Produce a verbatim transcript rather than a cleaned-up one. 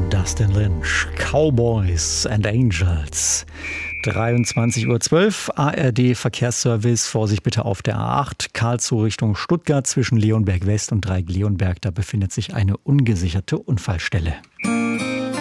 Dustin Lynch, Cowboys and Angels. dreiundzwanzig Uhr zwölf, A R D Verkehrsservice, Vorsicht bitte auf der A acht, Karlsruhe Richtung Stuttgart zwischen Leonberg West und Dreieck Leonberg, da befindet sich eine ungesicherte Unfallstelle.